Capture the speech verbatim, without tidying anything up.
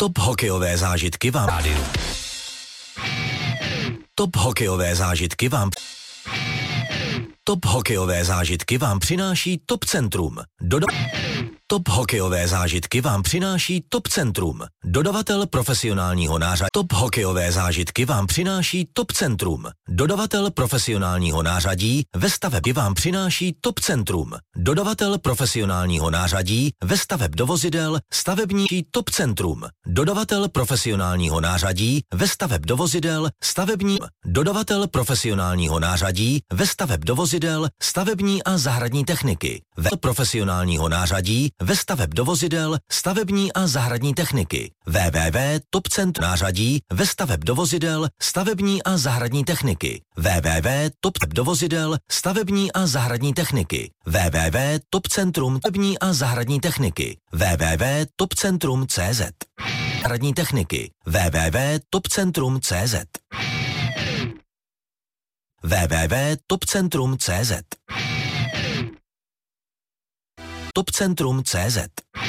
Top hokejové zážitky vám rádiu. Top hokejové zážitky vám Top hokejové zážitky vám přináší Top Centrum. Doda- Top hokejové zážitky vám přináší Top Centrum. Dodavatel profesionálního nářadí. Top hokejové zážitky vám přináší Top Centrum. Dodavatel profesionálního nářadí ve stavebě vám přináší Top Centrum. Dodavatel profesionálního nářadí ve staveb do vozidel stavební Top Centrum. Dodavatel profesionálního nářadí ve staveb do vozidel stavební. Dodavatel profesionálního nářadí ve staveb do vozidel stavební a zahradní techniky. Ve profesionálního nářadí ve staveb do vozidel stavební a zahradní techniky. w w w tečka top centrum nářadí ve staveb do vozidel stavební a zahradní techniky. w w w tečka top do vozidel stavební a zahradní techniky. w w w tečka top centrum stavební a zahradní techniky. w w w tečka top centrum tečka c z Zahradní techniky. w w w tečka top centrum tečka c z w w w tečka top centrum tečka c z Top Centrum tečka c z